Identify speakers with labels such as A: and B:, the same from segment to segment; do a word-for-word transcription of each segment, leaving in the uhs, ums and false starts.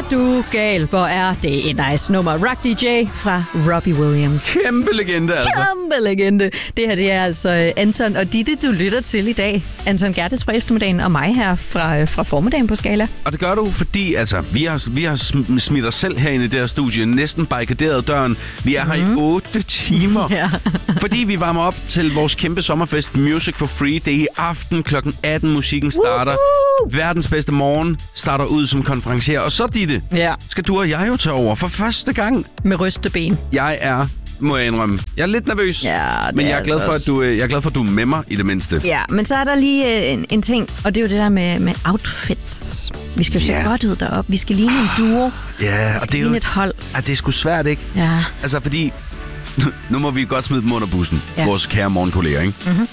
A: du gal? Hvor er det en nice nummer. Rock D J fra Robbie Williams.
B: Kæmpe legende, altså.
A: Kæmpe legende. Det her, det er altså Anton og Ditte, du lytter til i dag. Anton Gertels fra eftermiddagen og mig her fra, fra formiddagen på Skala.
B: Og det gør du, fordi altså, vi har, vi har smidt os selv herinde i det her studie, næsten barrikaderet døren. Vi er her mm. i otte timer. Ja. Fordi vi varmer op til vores kæmpe sommerfest Music for Free. Det er i aften klokken atten. Musikken starter. Uh-huh. Verdens bedste morgen starter ud som konferencier. Og så, Ditte,
A: ja.
B: skal du og jeg jo tage over for første gang.
A: Med rysteben.
B: Jeg er, må jeg indrømme, jeg er lidt nervøs.
A: Ja,
B: men jeg er, glad for, at du, jeg er glad for, at du er med mig i det mindste.
A: Ja, men så er der lige en, en ting, og det er jo det der med, med outfits. Vi skal jo yeah. se godt ud deroppe. Vi skal ligne en duo.
B: Ja,
A: og det er jo et hold.
B: Ja, det er sgu svært, ikke?
A: Ja.
B: Altså, fordi nu må vi godt smide dem under bussen. Ja. Vores kære morgenkolleger, ikke?
A: Mm-hmm.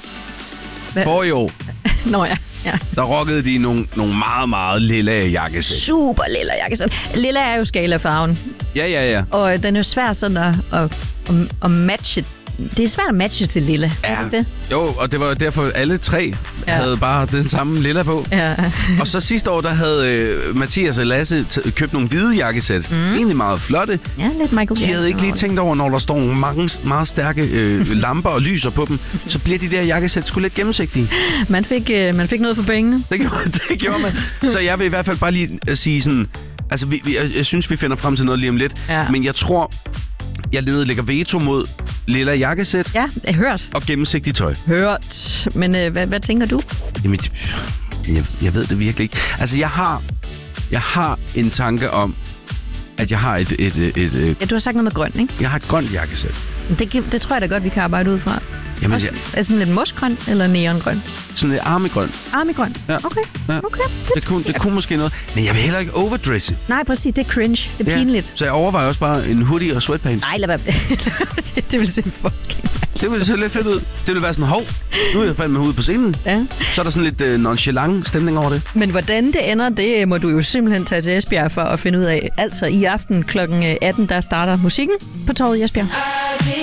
B: For i år,
A: Nå ja. Ja.
B: der rockede de nogle, nogle meget, meget lilla jakkesæt.
A: Super lilla jakkesæt. Lilla er jo skalafarven.
B: Ja, ja, ja.
A: Og den er jo svær sådan at, at, at, at matche. Det er svært at matche til lilla.
B: Ja.
A: Er det det?
B: Jo, og det var derfor, alle tre ja. havde bare den samme lilla på.
A: Ja.
B: Og så sidste år, der havde øh, Mathias og Lasse t- købt nogle hvide jakkesæt. Mm. Egentlig meget flotte.
A: Ja, lidt Michael Jackson.
B: De havde ikke lige tænkt over, når der står nogle mange, meget stærke øh, lamper og lyser på dem, så bliver de der jakkesæt sgu lidt gennemsigtige.
A: Man fik, øh, man fik noget for pengene.
B: Det gjorde, det gjorde man. Så jeg vil i hvert fald bare lige sige sådan... Altså, vi, vi, jeg, jeg synes, vi finder frem til noget lige om lidt. Ja. Men jeg tror... Jeg nedlægger veto mod lilla jakkesæt.
A: Ja, jeg hørt.
B: Og gennemsigtigt tøj.
A: Hørt. Men øh, hvad, hvad tænker du?
B: Jamen, jeg, jeg ved det virkelig ikke. Altså, jeg har, jeg har en tanke om, at jeg har et, et, et, et, et...
A: Ja, du har sagt noget med grøn, ikke?
B: Jeg har et grønt jakkesæt.
A: Det, det tror jeg da godt, vi kan arbejde ud fra.
B: Jamen,
A: Også,
B: jeg...
A: Er det sådan lidt mosgrøn eller neongrøn?
B: Sådan lidt armegrøn.
A: Armegrøn?
B: Ja.
A: Okay.
B: Ja.
A: okay.
B: Det kunne, det kunne måske noget. Men jeg vil heller ikke overdresse.
A: Nej, præcis. Det er cringe. Det er ja. pinligt.
B: Så jeg overvejer også bare en hoodie og sweatpants.
A: Nej, lad være. Det vil se fucking
B: det ville se lidt fedt ud. Det ville være sådan, hov, nu er jeg fandme ude på scenen.
A: Ja.
B: Så er der sådan lidt uh, nonchalant stemning over det.
A: Men hvordan det ender, det må du jo simpelthen tage til Esbjerg for at finde ud af. Altså i aften klokken atten, der starter musikken på Torvet i Esbjerg.